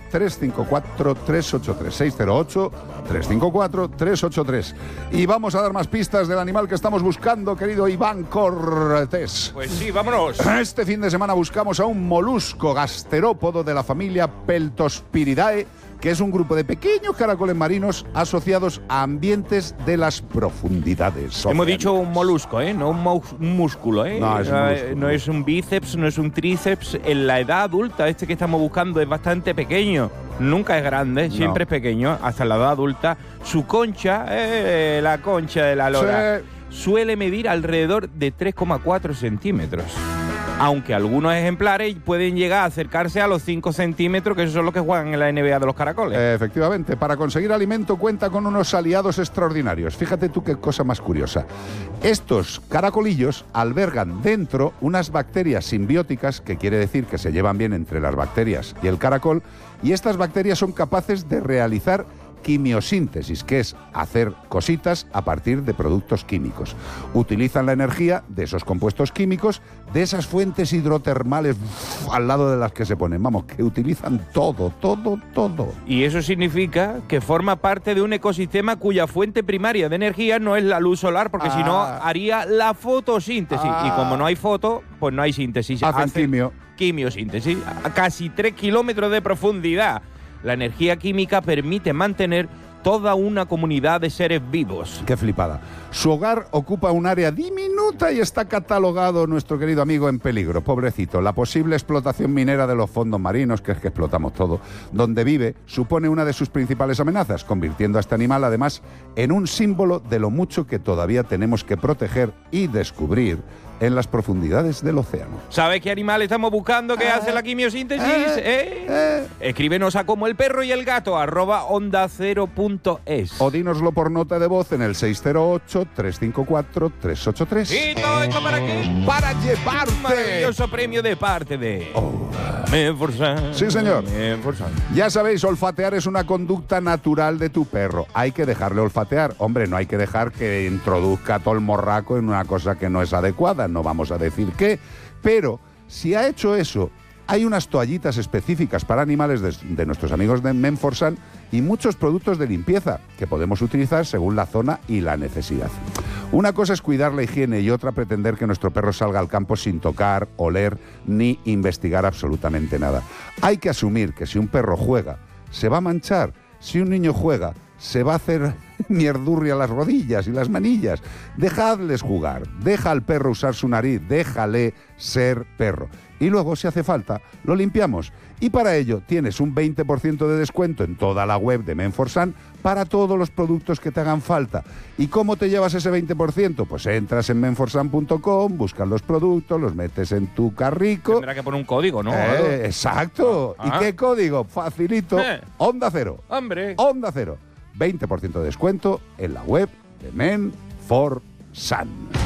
608-354-383. 608-354-383. Y vamos a dar más pistas del animal que estamos buscando, querido Iván Cortés. Pues sí, vámonos. Este fin de semana buscamos a un molusco gasterópodo de la familia Peltospiridae, que es un grupo de pequeños caracoles marinos asociados a ambientes de las profundidades. Hemos dicho un molusco, ¿eh? No un músculo, ¿eh? No, es un músculo. No es un bíceps, no es un tríceps. En la edad adulta, este que estamos buscando es bastante pequeño. Nunca es grande, siempre es pequeño, hasta la edad adulta. Su concha, la concha de la lora, suele medir alrededor de 3,4 centímetros. Aunque algunos ejemplares pueden llegar a acercarse a los 5 centímetros, que esos son los que juegan en la NBA de los caracoles. Efectivamente, para conseguir alimento cuenta con unos aliados extraordinarios. Fíjate tú qué cosa más curiosa. Estos caracolillos albergan dentro unas bacterias simbióticas, que quiere decir que se llevan bien entre las bacterias y el caracol, y estas bacterias son capaces de realizar quimiosíntesis, que es hacer cositas a partir de productos químicos. Utilizan la energía de esos compuestos químicos, de esas fuentes hidrotermales al lado de las que se ponen. Vamos, que utilizan todo. Y eso significa que forma parte de un ecosistema cuya fuente primaria de energía no es la luz solar, porque si no haría la fotosíntesis. Y como no hay foto, pues no hay síntesis. Hacen quimiosíntesis a casi 3 kilómetros de profundidad. La energía química permite mantener toda una comunidad de seres vivos. ¡Qué flipada! Su hogar ocupa un área diminuta y está catalogado, nuestro querido amigo, en peligro. Pobrecito, la posible explotación minera de los fondos marinos, que es que explotamos todo, donde vive, supone una de sus principales amenazas, convirtiendo a este animal, además, en un símbolo de lo mucho que todavía tenemos que proteger y descubrir en las profundidades del océano. ¿Sabes qué animal estamos buscando que hace la quimiosíntesis? Escríbenos a como el perro y el gato @ondacero.es. O dínoslo por nota de voz en el 608-354-383. ¿Y todo esto para qué? ¡Para llevarte! Maravilloso premio de parte de Menforsan. Sí, señor. Menforsan. Ya sabéis, olfatear es una conducta natural de tu perro. Hay que dejarle olfatear. Hombre, no hay que dejar que introduzca todo el morraco en una cosa que no es adecuada. No vamos a decir qué, pero si ha hecho eso, hay unas toallitas específicas para animales de nuestros amigos de Menforsan y muchos productos de limpieza que podemos utilizar según la zona y la necesidad. Una cosa es cuidar la higiene y otra pretender que nuestro perro salga al campo sin tocar, oler ni investigar absolutamente nada. Hay que asumir que si un perro juega, se va a manchar. Si un niño juega, se va a hacer mierdurria las rodillas y las manillas. Dejadles jugar, deja al perro usar su nariz, déjale ser perro. Y luego, si hace falta, lo limpiamos. Y para ello tienes un 20% de descuento en toda la web de Menforsan para todos los productos que te hagan falta. ¿Y cómo te llevas ese 20%? Pues entras en menforsan.com, buscas los productos, los metes en tu carrico. Tendrá que poner un código, ¿no? Exacto. ¿Y qué código? Facilito. Onda Cero. ¡Hombre! Onda Cero. 20% de descuento en la web de Menforsan.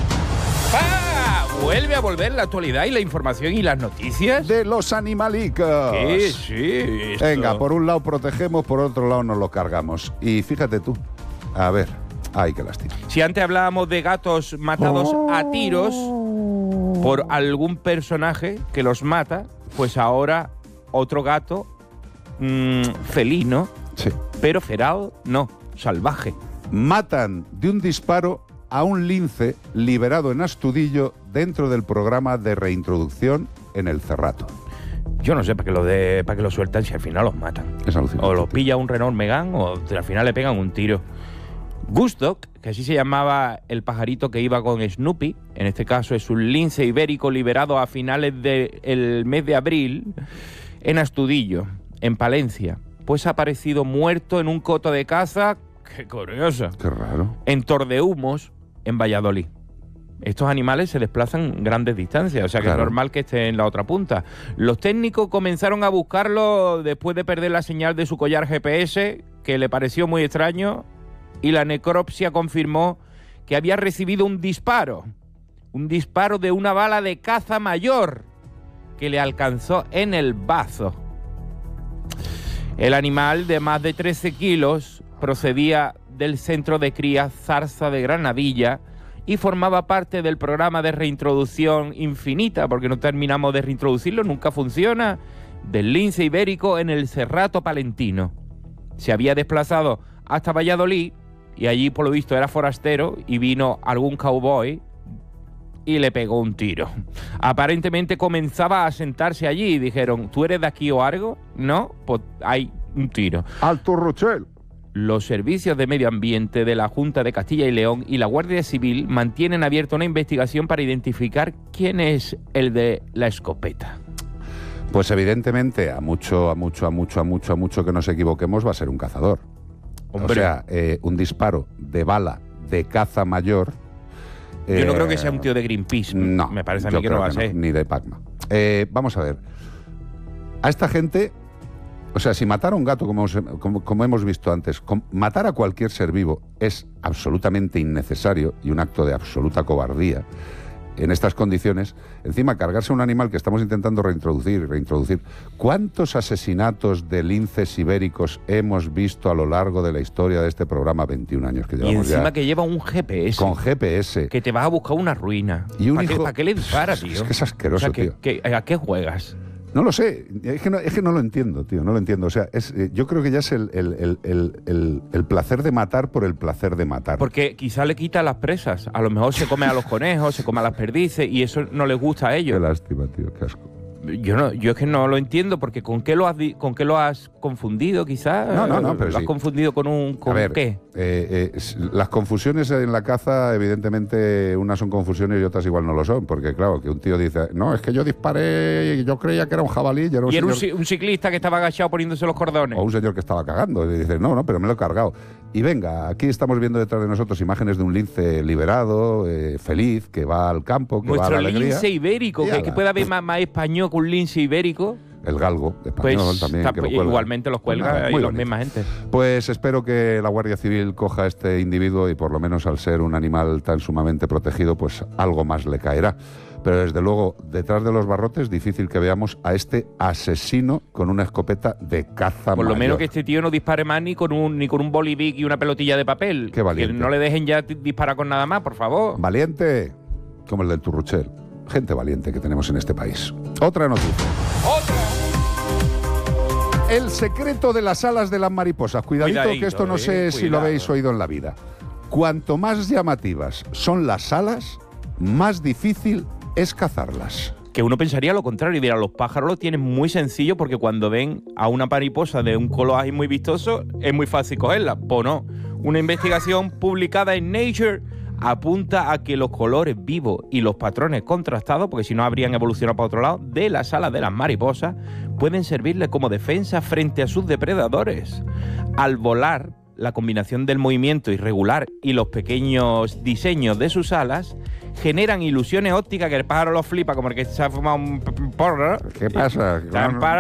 Vuelve a volver la actualidad y la información y las noticias de los animalicos. Sí. Venga, por un lado protegemos, por otro lado nos lo cargamos. Y fíjate tú, a ver, ay, qué lástima. Si antes hablábamos de gatos matados a tiros por algún personaje que los mata, pues ahora otro gato felino, sí, pero feral no, salvaje. Matan de un disparo a un lince liberado en Astudillo dentro del programa de reintroducción en el Cerrato. Yo no sé para qué lo sueltan si al final los matan. Es alucinante. O los pilla un Renault Megane o al final le pegan un tiro. Gustock, que así se llamaba el pajarito que iba con Snoopy, en este caso es un lince ibérico liberado a finales del mes de abril en Astudillo, en Palencia, pues ha aparecido muerto en un coto de caza, qué curioso, qué raro, en Tordehumos, en Valladolid. Estos animales se desplazan grandes distancias, o sea que claro, es normal que esté en la otra punta. Los técnicos comenzaron a buscarlo después de perder la señal de su collar GPS, que le pareció muy extraño, y la necropsia confirmó que había recibido un disparo de una bala de caza mayor que le alcanzó en el bazo. El animal, de más de 13 kilos, procedía del centro de cría Zarza de Granadilla y formaba parte del programa de reintroducción infinita, porque no terminamos de reintroducirlo, nunca funciona. del lince ibérico en el Cerrato Palentino. Se había desplazado hasta Valladolid y allí, por lo visto, era forastero y vino algún cowboy y le pegó un tiro. Aparentemente comenzaba a sentarse allí y dijeron, ¿tú eres de aquí o algo? No, pues hay un tiro. ¡Alto Rochelle! Los servicios de medio ambiente de la Junta de Castilla y León y la Guardia Civil mantienen abierta una investigación para identificar quién es el de la escopeta. Pues evidentemente, a mucho que nos equivoquemos, va a ser un cazador. Hombre. O sea, un disparo de bala de caza mayor. Yo no creo que sea un tío de Greenpeace. No, me parece a mí que no va a ser. Ni de Pacma. Vamos a ver. A esta gente, o sea, si matar a un gato, como hemos visto antes, matar a cualquier ser vivo es absolutamente innecesario y un acto de absoluta cobardía. En estas condiciones, encima cargarse a un animal que estamos intentando reintroducir. ¿Cuántos asesinatos de linces ibéricos hemos visto a lo largo de la historia de este programa? 21 años que llevamos. Y encima ya. que lleva un GPS. Con GPS. Que te vas a buscar una ruina. Y un ¿Para qué le disparas, tío? Es que es asqueroso, o sea, tío. ¿a qué juegas? No lo sé, es que no lo entiendo, tío, no lo entiendo. O sea, yo creo que ya es el placer de matar por el placer de matar. Porque quizá le quita a las presas. A lo mejor se come a los conejos, se come a las perdices y eso no les gusta a ellos. Qué lástima, tío, qué asco. Yo es que no lo entiendo, porque ¿con qué lo has confundido, quizás? No, pero ¿Lo has confundido con a ver, qué? Las confusiones en la caza, evidentemente, unas son confusiones y otras igual no lo son, porque claro, que un tío dice, no, es que yo disparé y yo creía que era un jabalí. Y era un ciclista que estaba agachado poniéndose los cordones. O un señor que estaba cagando, y dice, no, pero me lo he cargado. Y venga, aquí estamos viendo detrás de nosotros imágenes de un lince liberado, feliz, que va al campo, que va a la alegría. Nuestro lince ibérico, que puede haber más español que un lince ibérico. El galgo español pues, también. Que lo igualmente los cuelga y la misma gente. Pues espero que la Guardia Civil coja a este individuo y por lo menos al ser un animal tan sumamente protegido, pues algo más le caerá. Pero desde luego, detrás de los barrotes, difícil que veamos a este asesino con una escopeta de caza Por lo mayor. menos que este tío no dispare más ni con un bolivic y una pelotilla de papel. Qué valiente. Que no le dejen ya disparar con nada más, por favor. Valiente, como el del Turruchel. Gente valiente que tenemos en este país. Otra noticia. ¡Otra! El secreto de las alas de las mariposas. Cuidadito que esto no sé si lo habéis oído en la vida. Cuanto más llamativas son las alas, más difícil es cazarlas. Que uno pensaría lo contrario y dirá, los pájaros lo tienen muy sencillo porque cuando ven a una mariposa de un color ahí muy vistoso, es muy fácil cogerla. Pues no. Una investigación publicada en Nature apunta a que los colores vivos y los patrones contrastados, porque si no habrían evolucionado para otro lado, de las alas de las mariposas, pueden servirle como defensa frente a sus depredadores. Al volar, la combinación del movimiento irregular y los pequeños diseños de sus alas generan ilusiones ópticas que el pájaro lo flipa, como el que se ha fumado un porro. ¿Qué pasa? ¿Qué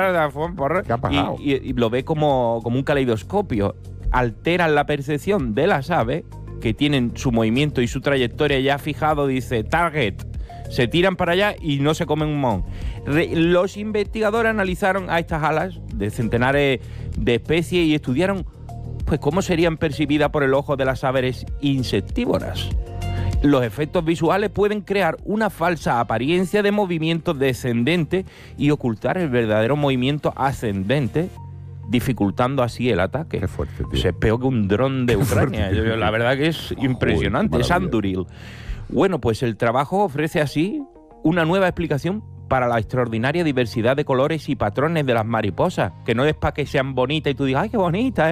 ha pasado? Y lo ve como un caleidoscopio. Alteran la percepción de las aves, que tienen su movimiento y su trayectoria ya fijado, dice target. Se tiran para allá y no se comen un mon. Los investigadores analizaron a estas alas de centenares de especies y estudiaron pues cómo serían percibidas por el ojo de las aves insectívoras. Los efectos visuales pueden crear una falsa apariencia de movimiento descendente y ocultar el verdadero movimiento ascendente, dificultando así el ataque. Qué fuerte, tío. Es peor que un dron de Ucrania. La verdad que es impresionante. Es Anduril. Bueno, pues el trabajo ofrece así una nueva explicación para la extraordinaria diversidad de colores y patrones de las mariposas, que no es para que sean bonitas y tú digas, ¡ay, qué bonita,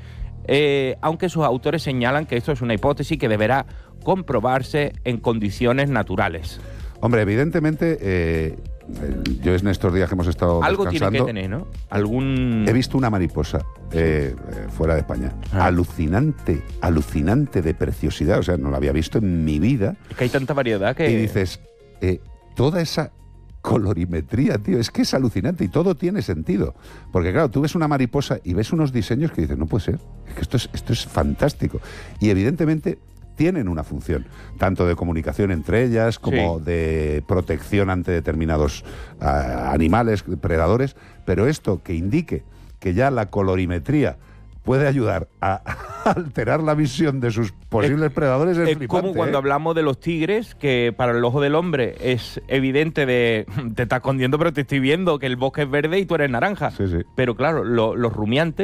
aunque sus autores señalan que esto es una hipótesis que deberá comprobarse en condiciones naturales. Hombre, evidentemente, yo en estos días que hemos estado algo descansando, tiene que tener, ¿no? He visto una mariposa fuera de España. Alucinante de preciosidad. O sea, no la había visto en mi vida. Es que hay tanta variedad que... Y dices, toda esa colorimetría, tío, es que es alucinante y todo tiene sentido. Porque claro, tú ves una mariposa y ves unos diseños que dices, no puede ser, es que esto es fantástico. Y evidentemente tienen una función, tanto de comunicación entre ellas como de protección ante determinados animales, predadores, pero esto que indique que ya la colorimetría puede ayudar a alterar la visión de sus posibles predadores es flipante, como cuando hablamos de los tigres, que para el ojo del hombre es evidente te estás escondiendo, pero te estoy viendo que el bosque es verde y tú eres naranja. Sí, sí. Pero claro, los rumiantes